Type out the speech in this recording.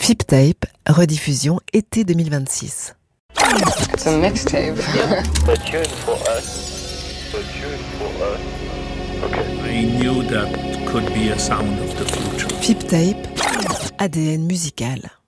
Fipp Tape, rediffusion été 2026. It's a mixtape. The tune for us. Okay. I knew that could be a sound of the future. Fipp Tape, ADN musical.